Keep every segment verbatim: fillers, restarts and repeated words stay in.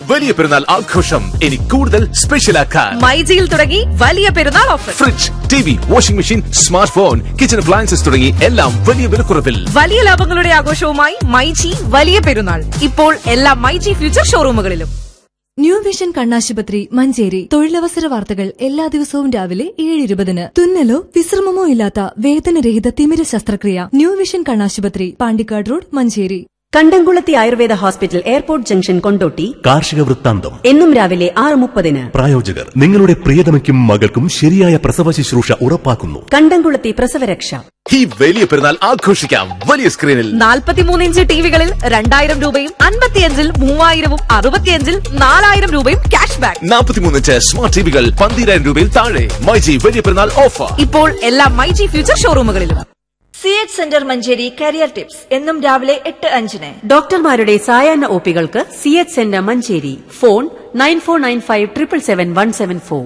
വലിയ പെരുന്നാൾ ആഘോഷം ഇനി കൂടുതൽ സ്പെഷ്യൽ ആക്കാൻ മൈജിയിൽ തുടങ്ങി വലിയ പെരുന്നാൾ offer. Fridge, TV, washing machine, smart phone, kitchen appliances തുടങ്ങി എല്ലാം വലിയ വിലക്കുറവിൽ. വലിയ ലാഭങ്ങളുടെ ആഘോഷവുമായി മൈജി വലിയ പെരുന്നാൾ ഇപ്പോൾ എല്ലാ മൈജി ഫ്യൂച്ചർ ഷോറൂമുകളിലും. ന്യൂ വിഷൻ കണ്ണാശുപത്രി മഞ്ചേരി. തൊഴിലവസര വാർത്തകൾ എല്ലാ ദിവസവും രാവിലെ ഏഴ് ഇരുപതിന്. തുന്നലോ വിശ്രമമോ ഇല്ലാത്ത വേദനരഹിത തിമിര ശസ്ത്രക്രിയ. ന്യൂ വിഷൻ കണ്ണാശുപത്രി, പാണ്ടിക്കാട് റോഡ്, മഞ്ചേരി. കണ്ടംകുളത്തി Ayurveda hospital, airport junction, Kondotty. കാർഷിക വൃത്താന്തം എന്നും രാവിലെ ആറ് മുപ്പതിന്. പ്രായോജകർ നിങ്ങളുടെ പ്രിയതമയ്ക്കും മകൾക്കും ശരിയായ പ്രസവ ശുശ്രൂഷ ഉറപ്പാക്കുന്നു. കണ്ടംകുളത്തി പ്രസവരക്ഷ. ഈ വലിയ പെരുന്നാൾ ആഘോഷിക്കാം വലിയ സ്ക്രീനിൽ. നാൽപ്പത്തിമൂന്ന് ഇഞ്ച് ടിവികളിൽ രണ്ടായിരം രൂപയും അൻപത്തിയഞ്ചിൽ മൂവായിരവും അറുപത്തിയഞ്ചിൽ നാലായിരം രൂപയും ക്യാഷ് ബാക്ക്. നാൽപ്പത്തിമൂന്ന് ഇഞ്ച് സ്മാർട്ട് ടിവികൾ പന്തിരായിരം രൂപയിൽ താഴെ. മൈജി വലിയ പെരുന്നാൾ ഓഫർ ഇപ്പോൾ എല്ലാ myG future ഷോറൂമുകളിലും. C H centre Manjeri career tips എന്നും രാവിലെ എട്ട് അഞ്ചിന്. ഡോക്ടർമാരുടെ സായാഹ്ന ഒപികൾക്ക് C H centre Manjeri. Phone nine four nine five triple seven one seven four.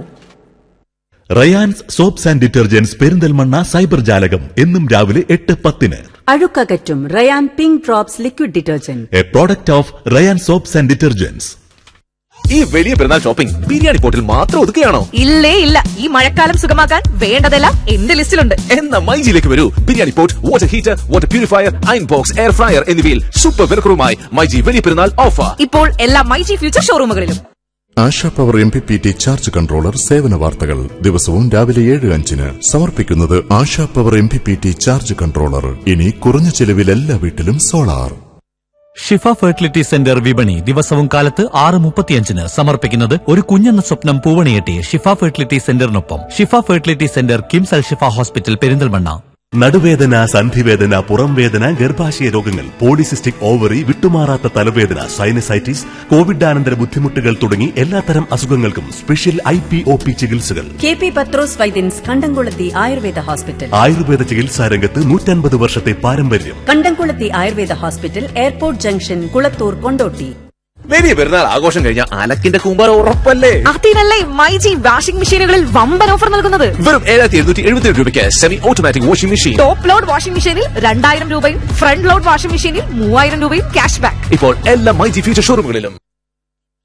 Rayan's soaps and detergents Perinthalmanna cyber ജാലകം എന്നും രാവിലെ എട്ട് പത്തിന്. അഴുക്കകറ്റും Ryan pink drops liquid detergent, A product of Ryan soaps and detergents. ഈ വലിയ പെരുന്നാൾ ഷോപ്പിംഗ് ബിരിയാണി പോട്ടിൽ മാത്രം ഒതുക്കുകയാണോ? ഇല്ലേ ഇല്ല, ഈ മഴക്കാലം സുഖമാക്കാൻ വേണ്ടതെല്ലാം എന്റെ ലിസ്റ്റിലുണ്ട്. എന്ന മൈജിയിലേക്ക് വരൂ. Biryani pot, water heater, water purifier, iron box, air fryer എന്നിവയിൽ സൂപ്പർ വിലക്കുറവുമായി മൈജി വലിയ പെരുന്നാൾ ഓഫർ ഇപ്പോൾ എല്ലാ myG future ഷോറൂമുകളിലും. ASHA power M P P T charge controller സേവന വാർത്തകൾ ദിവസവും രാവിലെ ഏഴ് അഞ്ചിന് സമർപ്പിക്കുന്നത് ASHA power M P P T charge controller. ഇനി കുറഞ്ഞ ചെലവിൽ എല്ലാ വീട്ടിലും സോളാർ. ഷിഫ ഫെർട്ടിലിറ്റി സെന്റർ വിപണി ദിവസവും കാലത്ത് ആറ് മുപ്പത്തിയഞ്ചിന് സമർപ്പിക്കുന്നത് ഒരു കുഞ്ഞെന്ന സ്വപ്നം പൂവണിയെട്ടി ഷിഫ ഫെർട്ടിലിറ്റി സെന്ററിനൊപ്പം. ഷിഫ ഫെർട്ടിലിറ്റി സെന്റർ കിംസ് അൽ ഷിഫ ഹോസ്പിറ്റൽ, പെരിന്തൽമണ്ണ. നടുവേദന, സന്ധിവേദന, പുറംവേദന, ഗർഭാശയ രോഗങ്ങൾ, പോളിസിസ്റ്റിക് ഓവറി, വിട്ടുമാറാത്ത തലവേദന, സൈനസൈറ്റിസ്, കോവിഡാനന്തര ബുദ്ധിമുട്ടുകൾ തുടങ്ങി എല്ലാത്തരം അസുഖങ്ങൾക്കും special I P O P ചികിത്സകൾ. കെ പി പത്രോസ് വൈദ്യൻസ്, കണ്ടംകുളത്തി ആയുർവേദ ഹോസ്പിറ്റൽ. ആയുർവേദ ചികിത്സാ രംഗത്ത് നൂറ്റൻപത് വർഷത്തെ പാരമ്പര്യം. കണ്ടംകുളത്തി Ayurveda hospital, airport junction, Kulathur, Kondotty. വലിയ പെരുന്നാൾ ആഘോഷം കഴിഞ്ഞാൽ അലക്കിന്റെ കൂമ്പാരം ഉറപ്പല്ലേ? അതിനല്ലേ മൈജി വാഷിംഗ് മെഷീനുകളിൽ വമ്പൻ ഓഫർ നൽകുന്നത്. വെറും ഏഴായിരത്തി എഴുന്നൂറ്റി എഴുപത്തി രൂപയ്ക്ക് semi automatic washing machine. Top load washing മെഷീനിൽ രണ്ടായിരം രൂപയും ഫ്രണ്ട് ലോഡ് വാഷിംഗ് മെഷീനിൽ മൂവായിരം രൂപയും ക്യാഷ് ബാക്ക്. ഇപ്പോൾ എല്ലാ മൈജി ഫ്യൂച്ചർ ഷോറൂമുകളിലും.